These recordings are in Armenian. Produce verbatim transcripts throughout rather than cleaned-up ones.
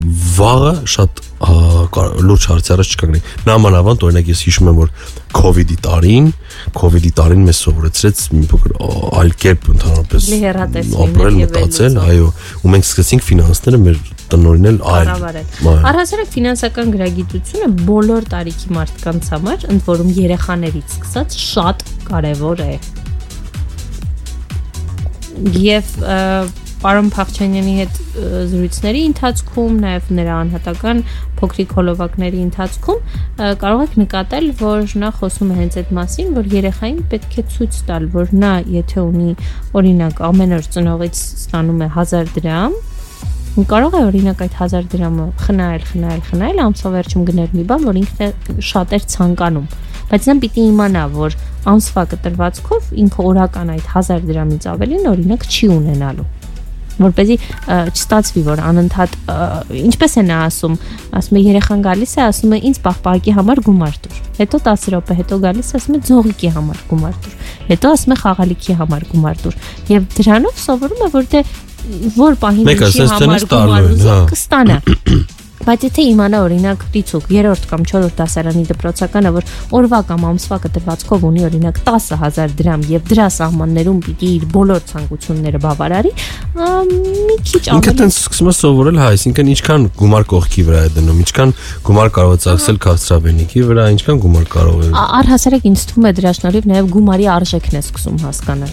վաղը շատ լուրջ հարցի առաջ չկանգնի։ Նամանավանդ օրինակ ես հիշում եմ որ COVID-ի տարին, COVID-ի տարին մեզ սովորեցրեց մի փոքր այլ կերպ ընդհանրապես ապրել, մտածել, այո, ու մենք սկսեցինք ֆինանսները մեր տնօրինել այլ։ Առհասարակ ֆինանսական գրագիտությունը բոլոր տարիքի մարդկանց համար, ընդ որում երեխաներից սկսած, շատ կարևոր է։ Եվ Պարոն Փախչյանյանի հետ զրույցների ընթացքում, նաև նրա անհատական փոքրիկ հոլովակների ընթացքում կարող եք նկատել, որ նա խոսում է հենց այդ մասին, որ երեխային պետք է ցույց տալ, որ նա եթե ունի օրինակ ամեն օր ծնողից ստանում է հազար դրամ, կարող է օրինակ այդ հազար դրամը խնայել, խնայել, խնայել, ամսվա վերջում գնել մի բան, որ ինքն է շատ էր ցանկանում, բայց նա պիտի իմանա, որ ամսվա կտրվածքով ինքը օրական այդ հազար դրամից ավելին օրինակ չի ունենալու, որպեսզի չստացվի, որ անընդհատ ինչպես է նա ասում, ասում է երեխան գալիս է, ասում է ինձ պաղպաղակի համար գումար տուր, հետո տասը րոպե հետո գալիս է, ասում է ձողիկի համար գումար տուր, հետո ասում է խաղալիքի համար գումար տուր, եւ դրանով սովորում է, որ դե որ պահին ինչի համար գումար ուզում կստանա։ Բայց եթե իմանա օրինակ դիցուկ երրորդ կամ չորրորդ դասարանի դպրոցականը, որ օրվա կամ ամսվա կտրվածքով ունի օրինակ տասը հազար դրամ եւ դրա սահմաններում պիտի իր բոլոր ցանկությունները բավարարի, մի քիչ ավելի։ Ինքը տենց սկսում է սովորել, հա, այսինքն ինչքան գումար կողքի վրա է դնում, ինչքան գումար կարող է ծախսել քաղցրավենիքի վրա, ինչքան գումար կարող է։ Առհասարակ ինձ թվում է դրա շնորհիվ նաեւ գումարի արժեքն է սկսում հասկանալ։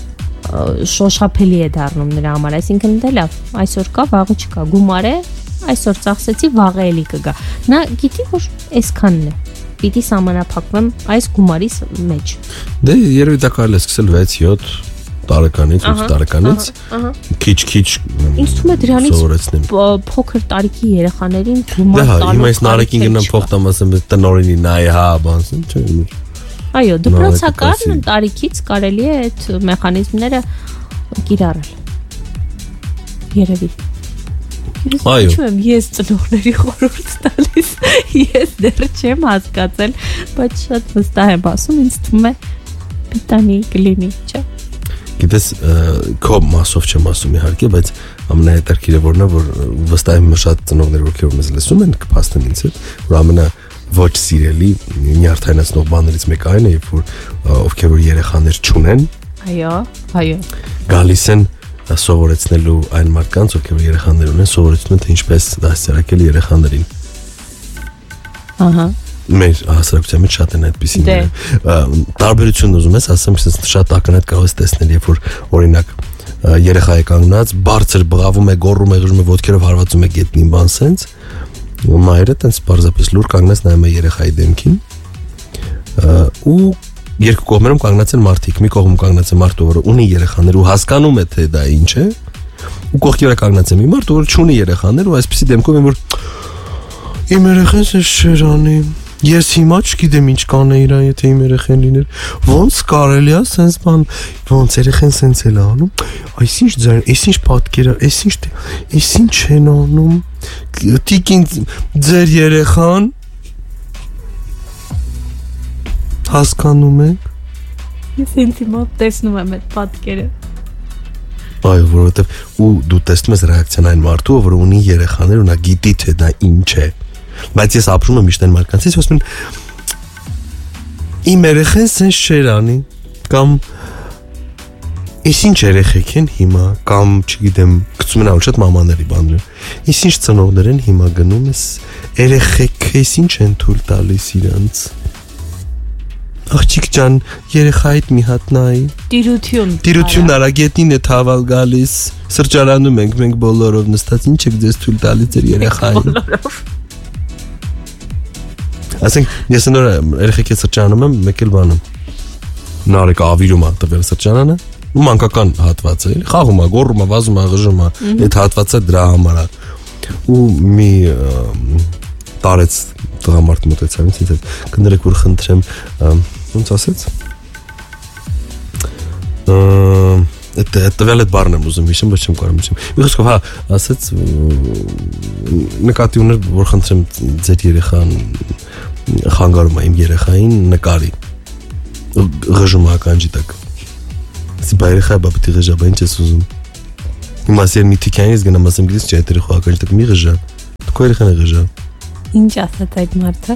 Շոշափելի է դառնում նրա համար, այսինքն դե լավ, այսօր կա, վաղը չկա, գումար է, այսօր ծախսեցի, վաղը էլի կգա։ Նա գիտի, որ այսքանն է։ Պիտի սահմանափակվեմ այս գումարի մեջ։ Դե երևի դա կարելի է սկսել վեց-յոթ տարեկանից, ութ տարեկանից, քիչ-քիչ ինձ թվում է դրանից փոքր տարիքի երեխաներին գումար տալու։ Դե հիմա այս նարեկին գնամ փող տամ ասեմ տնօրենի նայ, հա, բանսն, չէ։ Այո, դպրոցական տարիքից կարելի է այդ մեխանիզմները կիրառել։ Երևի։ Այո։ Չեմ ես ծնողների խորհուրդ տալիս, ես դեռ չեմ հասկացել, բայց շատ վստահ եմ ասում, ինձ թվում է պիտանի կլինի, չէ։ Գիտես, քո մասով չեմ ասում իհարկե, բայց ամենահետաքրքիրը որն է, որ վստահ եմ շատ ծնողներ ովքեր մեզ լսում են, կփաստեն ինձ հետ, որ ամենա ոչ սիրելի նյարդայնացնող բաներից մեկը այն է, երբ որ ովքեր որ երեխաներ չունեն, այո, այո, գալիս են սովորեցնելու այն մարդկանց, ովքեր որ երեխաներ ունեն, սովորեցնում են թե ինչպես դաստիարակել երեխաներին։ Ահա։ Մեր հասարակության մեջ շատ են այդպիսիները։ Տարբերությունն ուզում ես ասեմ, շատ ակնհայտ կարող ես տեսնել, երբ որ օրինակ երեխա է կանգնած, բարձր բղավում է, գոռում է, ղժում է, ոտքերով հարվածում է գետնին, բան սենց, մայրը տենց պարզապես լուր կանգնած նայում է երեխայի դեմքին, ու երկու կողմերում կանգնած են մարդիկ, մի կողմում կանգնած է մարդը, որը ունի երեխաներ ու հասկանում է թե դա ինչ է, ու կողքի վրա կանգնած է մի մարդ, որը չունի երեխաներ ու այսպեսի դեմքով են, որ իմ երեխան էս չէր անի, ես հիմա չգիտեմ ինչ կանե իրան, եթե իմ երեխան լիներ, ոնց կարելի է սենց բան, ոնց երեխան սենց էլ անում, այսինչ ձեր, այսինչ պատկերը, այսինչ, այսինչ են անում, տիկին ձեր երեխան հասկանում եք։ Ես ինձ հիմա տեսնում եմ այդ պատկերը։ Այո, որովհետև ու դու տեսնում ես ռեակցիան այն մարդու, որ ունի երեխաներ ու նա գիտի թե դա ինչ է։ Բայց ես ապրում եմ միշտ այն մարդկանցից, ասում են իմ երեխան սենց չէր անի, կամ ես ինչ երեխեք են հիմա, կամ չգիտեմ, գցում են շատ մամաների բաներ։ Ես ինչ ծնողներ են հիմա գնում ես, երեխեք ես ինչ են թույլ տալիս իրանց։ Աղջիկ ջան, երեխայիդ մի հատ նայի։ Տիրություն։ Տիրություն արա, գետնին է թավալ գալիս։ Սրճարանում ենք մենք բոլորով նստած, ինչ եք ձեզ թույլ տալիս ձեր երեխային։ Ասենք, ես նոր երեխեքի սրճարանում եմ, մեկ էլ բանը։ Նարեկը ավիրում է տվել սրճարանը, ու մանկական հատված է, խաղում է, գոռում է, վազում է, ղժում է, այդ հատվածը դրա համար է։ Ու մի տարեց տղամարդ մոտեցավ ինձ հետ, կներեք որ խնդրեմ, ոնց ասեց։ Այդ տվել այդ բառն եմ ուզում հիշեմ, բայց չեմ կարող հիշեմ։ Մի խոսքով, հա, ասեց նկատի ուներ, որ խնդրեմ ձեր երեխան խանգարում է իմ երեխային նկարի։ Ղժում է ականջի տակ։ Ասի բա երեխա բա պիտի ղժա, բա ինչ ես ուզում։ Հիմա ասել մի թիքյանից գնամ ասեմ գիտես չէ երեխա ականջի տակ մի ղժա։ Քո երեխան է ղժա։ Ինչ ասաց այդ մարդը։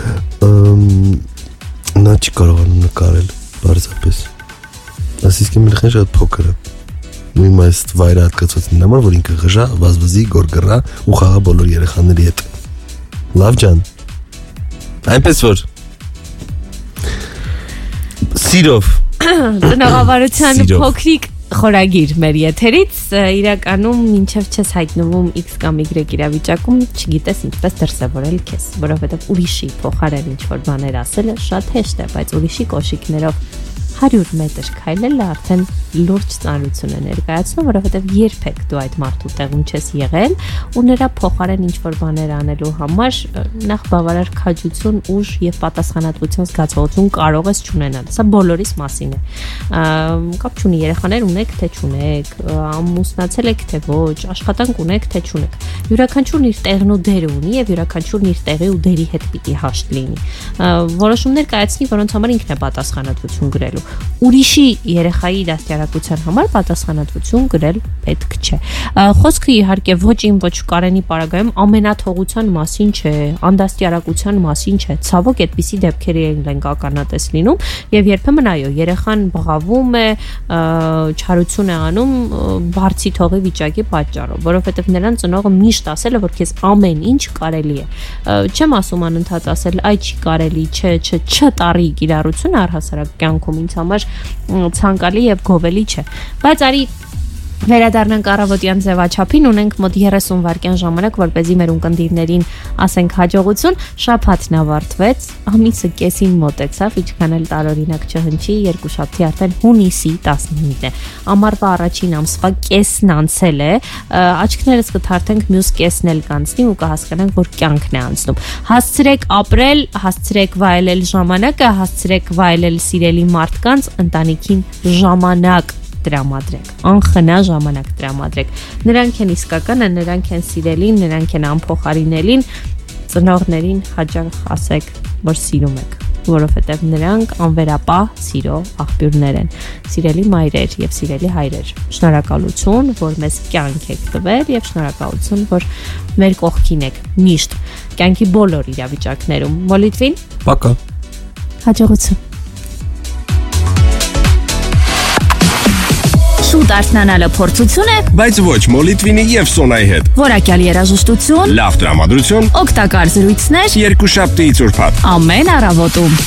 Նա չի կարողանում նկարել բարձրապես։ Ասիսկի երեխան շատ փոքր է։ Մի մաս վայրը հատկացած նման որ ինքը ղժա, վազվզի, գորգռա ու խաղա բոլոր երեխաների հետ։ Լավ ջան։ Այնպես որ Սիրով Ծնողավարության փոքրիկ խորագիր մեր եթերից իրականում մինչև չես հայտնվում X կամ Y իրավիճակում չգիտես ինչպես դրսևորել քեզ, որովհետև ուրիշի փոխարեն ինչ-որ բաներ ասելը շատ հեշտ է, բայց ուրիշի կոշիկներով հարյուր մետր քայլելը արդեն լուրջ ծանրություն է ներկայացնում, որովհետև երբեք դու այդ մարդու տեղում չես եղել ու նրա փոխարեն ինչ-որ բաներ անելու համար նախ բավարար քաջություն, ուժ եւ պատասխանատվության զգացողություն կարող ես չունենալ։ Սա բոլորիս մասին է։ Կապ չունի երեխաներ ունեք թե չունեք, ամուսնացել եք թե ոչ, աշխատանք ունեք թե չունեք։ Յուրաքանչյուրն իր տեղն ու դերը ունի եւ յուրաքանչյուրն իր տեղի ու դերի հետ պիտի հաշտ լինի։ Որոշումներ կայացնի, որոնց համար ինքն է պատասխանատվություն գրելու։ Ուրիշի երեխայի դաստիարակության համար պատասխանատվություն գրել պետք չէ։ Խոսքը իհարկե ոչ իմ ոչ Կարենի պարագայում ամենաթողության մասին չէ, անդաստիարակության մասին չէ։ Ցավոք այդպիսի դեպքերի ենք ականատես լինում եւ երբեմն այո, երեխան բղավում է, չարություն է անում բարձի թողի վիճակի պատճառով, որովհետեւ նրան ծնողը միշտ ասել է, որ քեզ ամեն ինչ կարելի է։ Չեմ ասում անընդհատ ասել, այ չի կարելի, չէ, չէ, չտարի կիրառությունը առհասարակ կյանքում ինձ համար ցանկալի եւ գովելի չէ, բայց արի վերադառնանք առավոտյան ձևաչափին, ունենք մոտ երեսուն վայրկյան ժամանակ, որպեսզի մեր ունկնդիրներին ասենք հաջողություն, շաբաթն ավարտվեց, ամիսը կեսին մոտեցավ, ինչքան էլ տարօրինակ չհնչի, երկուշաբթի արդեն հունիսի տասնհինգն է, ամառվա առաջին ամսվա կեսն անցել է, աչքներս կթարթենք մյուս կեսն էլ կանցնի ու կհասկանանք, որ կյանքն է անցնում։ Հասցրեք ապրել, հասցրեք վայելել ժամանակը, հասցրեք վայելել սիրելի մարդկանց, ընտանիքին ժամանակ տրամադրեք, անխնա ժամանակ տրամադրեք։ Նրանք են իսկականը, նրանք են սիրելին, նրանք են անփոխարինելին, ծնողներին հաճախ ասեք, որ սիրում եք, որովհետև նրանք անվերապահ սիրո աղբյուրներ են։ Սիրելի մայրեր եւ սիրելի հայրեր, շնորհակալություն, որ մեզ կյանք եք տվել եւ շնորհակալություն, որ մեր կողքին եք միշտ կյանքի բոլոր իրավիճակներում։ Մոլիտվին։ Պակա։ Հաջողություն։ Շուտ արթնանալը փորձություն է, բայց ոչ Մոլիտվինի եւ Սոնայի հետ։ Որակյալ երաժշտություն, լավ տրամադրություն, օգտակար զրույցներ, երկուշաբթիից ուրբաթ։ ամեն առավոտում։